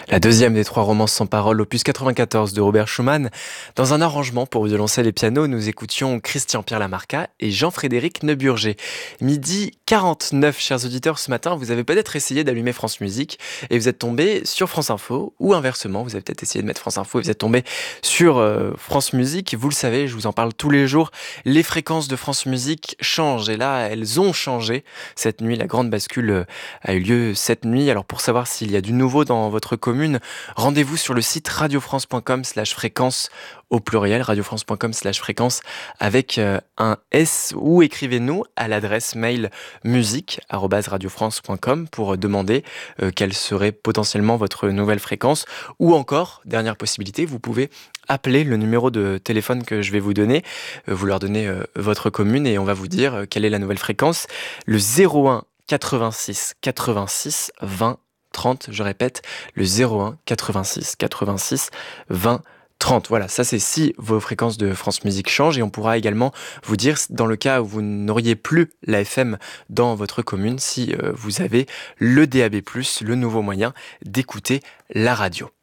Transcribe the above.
La deuxième des trois romances sans parole, opus 94 de Robert Schumann. Dans un arrangement pour violoncelle et piano, nous écoutions Christian-Pierre Lamarca et Jean-Frédéric Neuburger. Midi 49, chers auditeurs, ce matin, vous avez peut-être essayé d'allumer France Musique et vous êtes tombé sur France Info, ou inversement, vous avez peut-être essayé de mettre France Info et vous êtes tombé sur France Musique. Vous le savez, je vous en parle tous les jours, les fréquences de France Musique changent et là, elles ont changé. Cette nuit, la grande bascule a eu lieu cette nuit. Alors pour savoir s'il y a du nouveau dans votre commune, rendez-vous sur le site radiofrance.com/fréquence au pluriel, radiofrance.com/fréquence avec un S, ou écrivez-nous à l'adresse mail musique@radiofrance.com pour demander quelle serait potentiellement votre nouvelle fréquence, ou encore, dernière possibilité, vous pouvez appeler le numéro de téléphone que je vais vous donner, vous leur donnez votre commune et on va vous dire quelle est la nouvelle fréquence, le 01 86 86 20 30, je répète, le 01 86 86 20 30. Voilà, ça c'est si vos fréquences de France Musique changent, et on pourra également vous dire, dans le cas où vous n'auriez plus la FM dans votre commune, si vous avez le DAB+, le nouveau moyen d'écouter la radio.